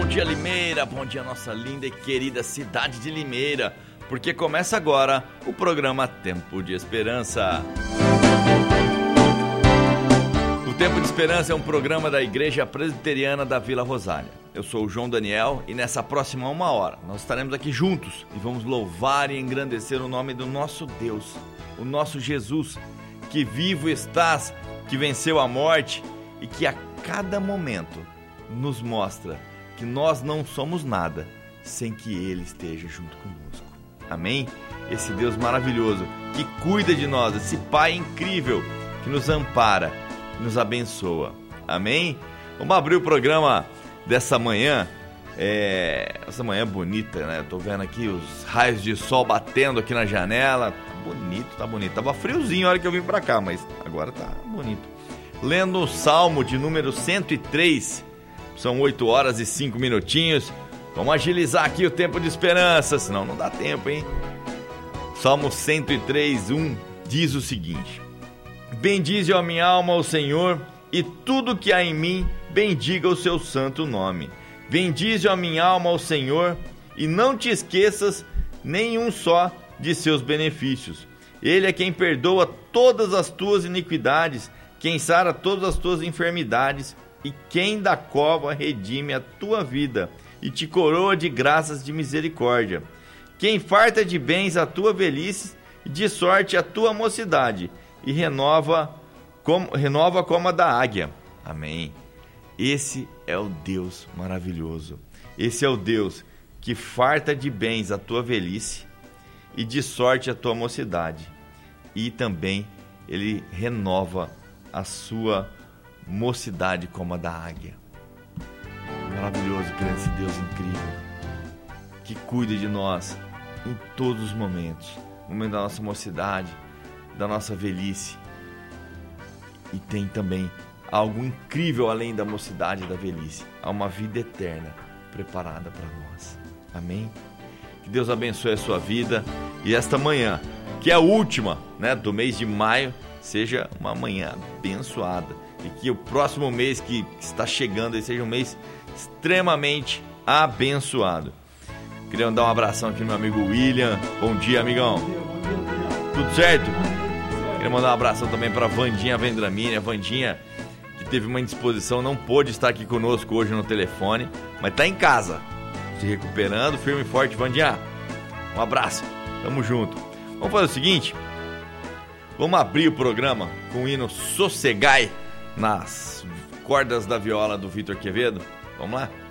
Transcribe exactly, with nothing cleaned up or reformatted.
dia, Limeira, bom dia, nossa linda e querida cidade de Limeira, porque começa agora o programa Tempo de Esperança. O Tempo de Esperança é um programa da Igreja Presbiteriana da Vila Rosália. Eu sou o João Daniel e nessa próxima uma hora nós estaremos aqui juntos e vamos louvar e engrandecer o nome do nosso Deus, o nosso Jesus, que vivo estás, que venceu a morte e que a cada momento nos mostra que nós não somos nada sem que Ele esteja junto conosco. Amém? Esse Deus maravilhoso que cuida de nós, esse Pai incrível que nos ampara, nos abençoa. Amém? Vamos abrir o programa dessa manhã. É... Essa manhã é bonita, né? Tô vendo aqui os raios de sol batendo aqui na janela. Bonito, tá bonito. Tava friozinho a hora que eu vim pra cá, mas agora tá bonito. Lendo o Salmo de número cento e três. São oito horas e cinco minutinhos. Vamos agilizar aqui o tempo de esperança, senão não dá tempo, hein? Salmo cento e três, um diz o seguinte: bendize a minha alma ao Senhor, e tudo que há em mim, bendiga o seu santo nome. Bendize a minha alma ao Senhor, e não te esqueças nenhum só de seus benefícios. Ele é quem perdoa todas as tuas iniquidades, quem sara todas as tuas enfermidades, e quem da cova redime a tua vida, e te coroa de graças de misericórdia. Quem farta de bens a tua velhice, e de sorte a tua mocidade, e renova como, renova como a da águia. Amém. Esse é o Deus maravilhoso. Esse é o Deus que farta de bens a tua velhice, e de sorte a tua mocidade. E também Ele renova a sua mocidade como a da águia. Maravilhoso, que é esse Deus incrível, que cuida de nós em todos os momentos. No momento da nossa mocidade, da nossa velhice. E tem também algo incrível além da mocidade e da velhice. Há uma vida eterna preparada para nós. Amém? Que Deus abençoe a sua vida. E esta manhã, que é a última, né, do mês de maio, seja uma manhã abençoada. E que o próximo mês que está chegando seja um mês extremamente abençoado. Queria mandar um abração aqui no meu amigo William. Bom dia, amigão. Tudo certo? Queria mandar um abração também para Vandinha Vendramini. A Vandinha, que teve uma indisposição, não pôde estar aqui conosco hoje no telefone, mas está em casa, se recuperando, firme e forte. Vandinha, um abraço. Tamo junto. Vamos fazer o seguinte, vamos abrir o programa com o hino Sossegai nas cordas da viola do Vitor Quevedo. Vamos lá?